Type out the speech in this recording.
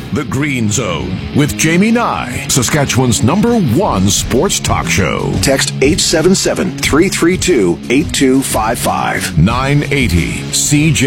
The Green Zone with Jamie Nye, Saskatchewan's #1 sports talk show. Text 877-332-8255. 980 CJ.